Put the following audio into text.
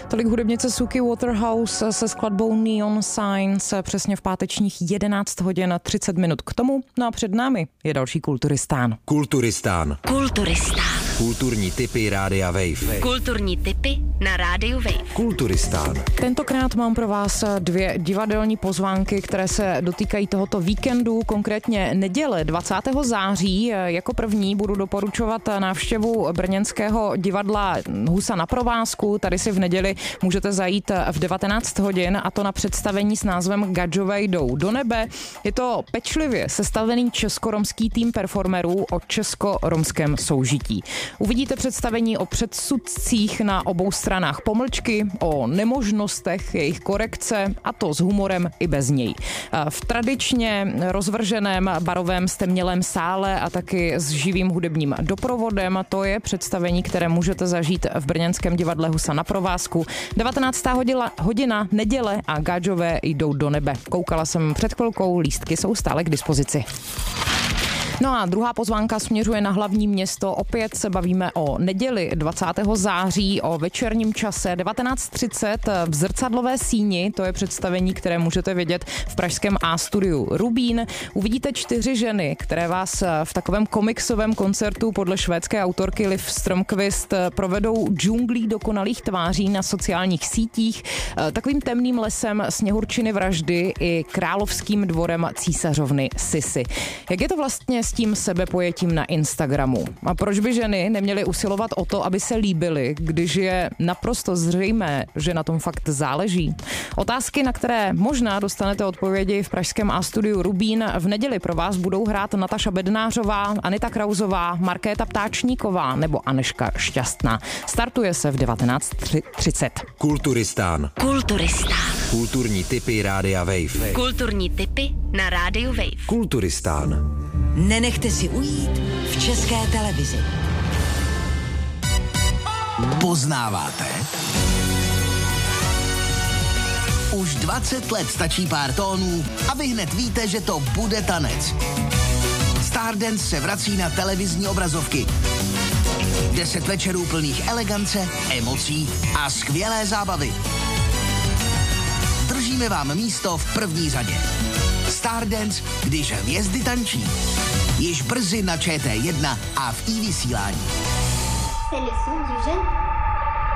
Tolik hudebnice Suki Waterhouse se skladbou Neon Signs přesně v pátečních 11 hodin 30 minut k tomu. No a před námi je další Kulturistán. Kulturistán. Kulturní tipy Rádia Wave. Kulturní tipy na Rádiu Wave. Kulturistán. Tentokrát mám pro vás dvě divadelní pozvánky, které se dotýkají tohoto víkendu, konkrétně neděle 20. září. Jako první budu doporučovat návštěvu brněnského divadla Husa na provázku. Tady si v neděli můžete zajít v 19 hodin, a to na představení s názvem Gadžové jdou do nebe. Je to pečlivě sestavený česko-romský tým performerů o česko-romském soužití. Uvidíte představení o předsudcích na obou stranách pomlčky, o nemožnostech jejich korekce, a to s humorem i bez něj. V tradičně rozvrženém barovém stemnělém sále a taky s živým hudebním doprovodem. To je představení, které můžete zažít v brněnském divadle Husa na provázku. 19. hodina neděle a Gadžové jdou do nebe. Koukala jsem před chvilkou, lístky jsou stále k dispozici. No a druhá pozvánka směřuje na hlavní město. Opět se bavíme o neděli 20. září, o večerním čase 19:30 v Zrcadlové síni. To je představení, které můžete vidět v pražském A-studiu Rubín. Uvidíte 4 ženy, které vás v takovém komiksovém koncertu podle švédské autorky Liv Strömquist provedou džunglí dokonalých tváří na sociálních sítích, takovým temným lesem Sněhurčiny vraždy i královským dvorem císařovny Sisy. Jak je to vlastně s tím sebepojetím na Instagramu? A proč by ženy neměly usilovat o to, aby se líbily, když je naprosto zřejmé, že na tom fakt záleží? Otázky, na které možná dostanete odpovědi v pražském A-studiu Rubín. V neděli pro vás budou hrát Nataša Bednářová, Anita Krauzová, Markéta Ptáčníková nebo Aneška Šťastná. Startuje se v 19:30. Kulturistán. Kulturní tipy Rádia Wave. Kulturní tipy na Rádiu Wave. Kulturistán. Nenechte si ujít v České televizi. Poznáváte? Už 20 let stačí pár tónů a vy hned víte, že to bude tanec. Stardance se vrací na televizní obrazovky. 10 večerů plných elegance, emocí a skvělé zábavy. Držíme vám místo v první řadě. Stardance, když hvězdy tančí. Již brzy na ČT1 a v iVysílání. C'est le son du jeune